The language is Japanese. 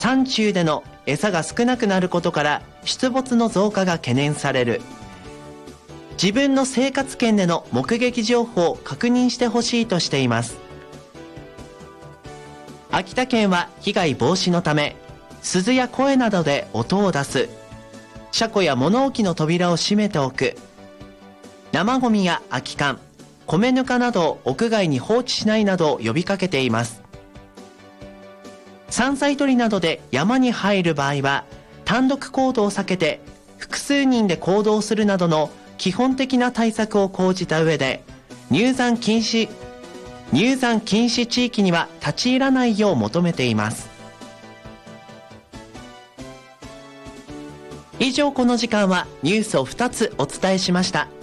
山中での餌が少なくなることから出没の増加が懸念される。自分の生活圏での目撃情報を確認してほしいとしています。秋田県は被害防止のため、鈴や声などで音を出す、車庫や物置の扉を閉めておく、生ゴミや空き缶、米ぬかなどを屋外に放置しないなどを呼びかけています。山菜採りなどで山に入る場合は、単独行動を避けて複数人で行動するなどの基本的な対策を講じた上で、入山禁止地域には立ち入らないよう求めています。以上、この時間はニュースを2つお伝えしました。